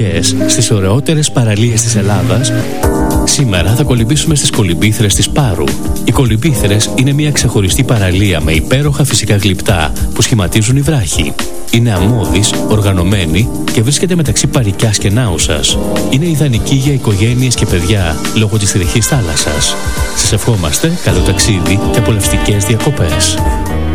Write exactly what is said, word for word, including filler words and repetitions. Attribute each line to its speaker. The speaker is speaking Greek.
Speaker 1: Στις ωραιότερες παραλίες της Ελλάδας, σήμερα θα κολυμπήσουμε στις Κολυμπήθρες της Πάρου. Οι Κολυμπήθρες είναι μια ξεχωριστή παραλία με υπέροχα φυσικά γλυπτά που σχηματίζουν οι βράχοι. Είναι αμμώδης, οργανωμένη και βρίσκεται μεταξύ Παρικιάς και Νάουσας. Είναι ιδανική για οικογένειες και παιδιά λόγω της ρηχής θάλασσας. Σας ευχόμαστε καλό ταξίδι και απολαυστικές διακοπές.